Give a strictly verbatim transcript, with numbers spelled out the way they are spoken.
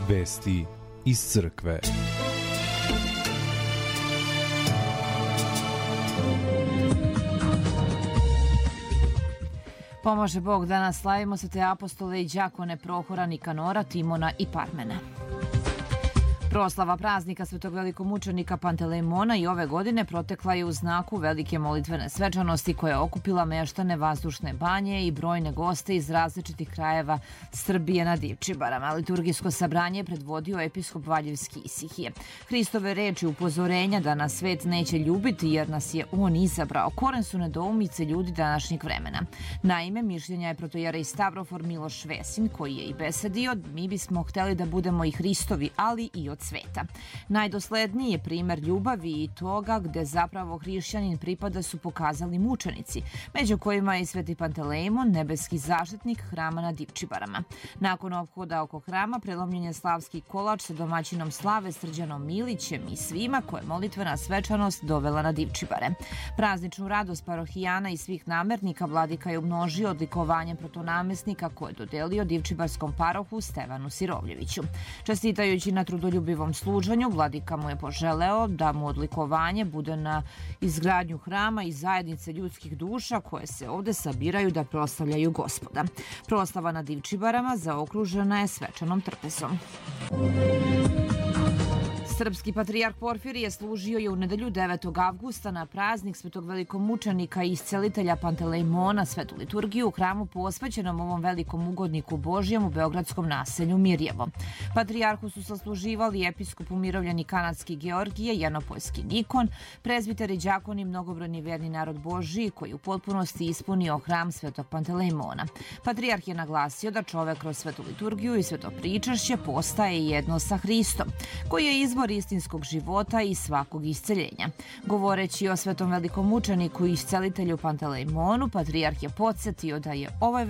Vesti iz crkve. Pomože Bog, danas slavimo svete apostole i đakone Prohora, Nikanora, Timona i Parmena. Proslava praznika svetog velikomučenika Pantelejmona i ove godine protekla je u znaku velike molitvene svečanosti koja je okupila meštane Vazdušne banje i brojne goste iz različitih krajeva Srbije na Divčibarama. Liturgijsko sabranje je predvodio episkop Valjevski Isihije. Hristove reči upozorenja da nas svet neće ljubiti jer nas je on izabrao. Koren su nedoumice ljudi današnjeg vremena. Naime, mišljenja je protojerej Stavrofor Miloš Vesin koji je i besedio: mi bismo hteli da budemo i Hristovi, ali i od sveta. Najdosledniji je primer ljubavi i toga gde zapravo hrišćanin pripada su pokazali mučenici, među kojima je i sveti Pantelejmon, nebeski zaštitnik hrama na Divčibarama. Nakon ophoda oko hrama prelomljen je slavski kolač sa domaćinom slave Srđanom Milićem i svima koje molitvena svečanost dovela na Divčibare. Prazničnu radost parohijana i svih namernika vladika je umnožio odlikovanjem protonamestnika koje je dodelio divčibarskom parohu Stevanu Sirovljeviću. Čestitajući na trudoljubivom služenju, vladika mu je poželeo da mu odlikovanje bude na izgradnju hrama i zajednice ljudskih duša koje se ovde sabiraju da proslavljaju Gospoda. Proslava na Divčibarama zaokružena je svečanom trpesom. Srpski patrijarh Porfirije služio je u nedelju devetog avgusta na praznik svetog velikomučenika i iscelitelja Pantelejmona svetu liturgiju u hramu posvećenom ovom velikom ugodniku Božjem u beogradskom naselju Mirjevo. Patrijarhu su sasluživali episkop umirovljeni kanadski Georgije, Janopoljski Nikon, prezbiteri, đakoni, mnogobrojni verni narod Božji koji u potpunosti ispunio hram svetog Pantelejmona. Patrijarh je naglasio da čovek kroz svetu liturgiju i sveto pričašće postaje jedno sa Hristom, koji je izvor istinskog života i svakog isceljenja. Govoreći o svetom velikom mučeniku i iscelitelju Pantelejmonu, patrijarh je podsjetio da je ovaj